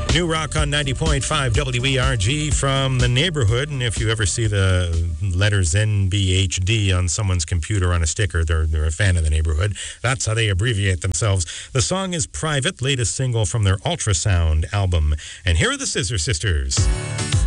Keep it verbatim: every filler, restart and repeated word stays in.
New Rock on ninety point five W E R G from the neighborhood. And if you ever see the letters N B H D on someone's computer on a sticker, they're, they're a fan of the neighborhood. That's how they abbreviate themselves. The song is Private, latest single from their Ultrasound album. And here are the Scissor Sisters.